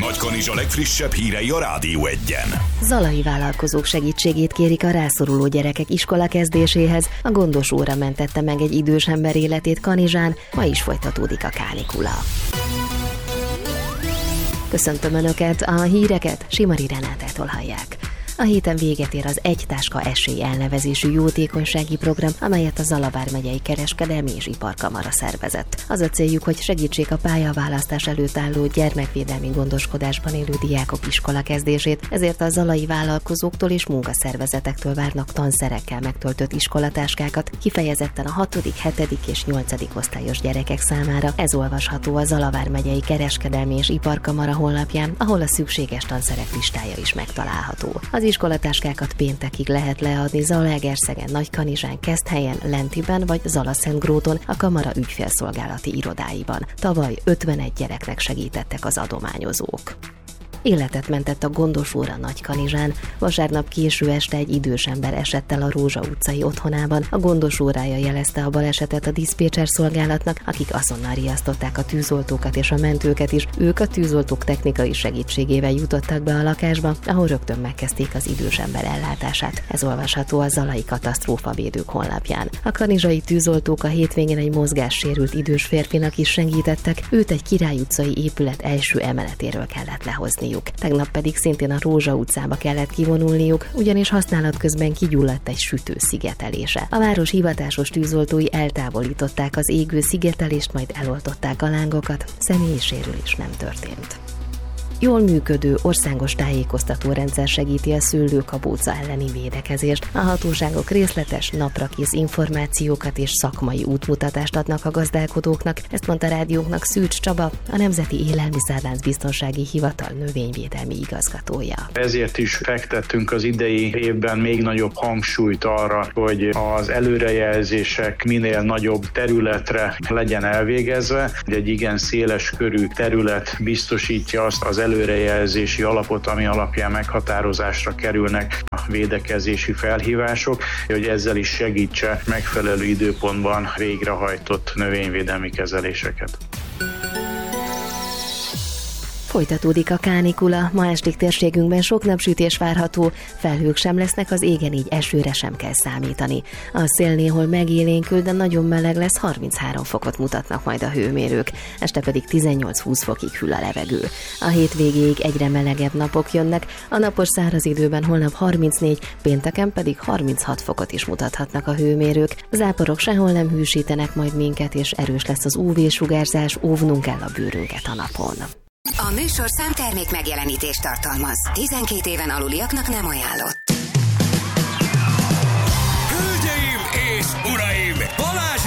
Nagykanizsa legfrissebb hírei a Rádió Egyen. Zalai vállalkozók segítségét kérik a rászoruló gyerekek iskola kezdéséhez. A gondos óra mentette meg egy idős ember életét Kanizsán, ma is folytatódik a kánikula. Köszöntöm Önöket, a híreket Simari Renátától hallják. A héten véget ér az Egy Táska Esély elnevezésű jótékonysági program, amelyet a Zala vármegyei kereskedelmi és iparkamara szervezett. Az a céljuk, hogy segítsék a pályaválasztás előtt álló gyermekvédelmi gondoskodásban élő diákok iskola kezdését, ezért a zalai vállalkozóktól és munkaszervezetektől várnak tanszerekkel megtöltött iskolatáskákat, kifejezetten a 6., 7. és 8. osztályos gyerekek számára. Ez olvasható a Zala vármegyei kereskedelmi és iparkamara honlapján, ahol a szükséges tanszerek listája is megtalálható. Az iskolatáskákat péntekig lehet leadni Zalaegerszegen, Nagykanizsán, Keszthelyen, Lentiben vagy Zalaszentgróton a kamara ügyfélszolgálati irodáiban. Tavaly 51 gyereknek segítettek az adományozók. Életet mentett a gondos óra Nagykanizsán. Vasárnap késő este egy idős ember esett el a Rózsa utcai otthonában. A gondos órája jelezte a balesetet a diszpécser szolgálatnak, akik azonnal riasztották a tűzoltókat és a mentőket is. Ők a tűzoltók technikai segítségével jutottak be a lakásba, ahol rögtön megkezdték az idős ember ellátását. Ez olvasható a Zalai Katasztrófavédők honlapján. A kanizsai tűzoltók a hétvégén egy mozgássérült idős férfinak is segítettek, őt egy Király utcai épület első emeletéről kellett lehozni. Tegnap pedig szintén a Rózsa utcába kellett kivonulniuk, ugyanis használat közben kigyulladt egy sütő szigetelése. A város hivatásos tűzoltói eltávolították az égő szigetelést, majd eloltották a lángokat, személyi sérülés nem történt. Jól működő országos tájékoztatórendszer segíti a szőlőkabóca elleni védekezést. A hatóságok részletes, naprakész információkat és szakmai útmutatást adnak a gazdálkodóknak, ezt mondta rádiónknak Szűcs Csaba, a Nemzeti Élelmiszerlánc Biztonsági Hivatal növényvédelmi igazgatója. Ezért is fektettünk az idei évben még nagyobb hangsúlyt arra, hogy az előrejelzések minél nagyobb területre legyen elvégezve. Egy igen széles körű terület biztosítja azt az előrejelzési alapot, ami alapján meghatározásra kerülnek a védekezési felhívások, hogy ezzel is segítse megfelelő időpontban végrehajtott növényvédelmi kezeléseket. Folytatódik a kánikula, ma estig térségünkben sok napsütés várható, felhők sem lesznek, az égen így esőre sem kell számítani. A szél néhol megélénkül, de nagyon meleg lesz, 33 fokot mutatnak majd a hőmérők, este pedig 18-20 fokig hűl a levegő. A hétvégéig egyre melegebb napok jönnek, a napos száraz időben holnap 34, pénteken pedig 36 fokot is mutathatnak a hőmérők. Záporok sehol nem hűsítenek majd minket, és erős lesz az UV-sugárzás, óvnunk kell a bőrünket a napon. A műsorszám termék megjelenítést tartalmaz. 12 éven aluliaknak nem ajánlott.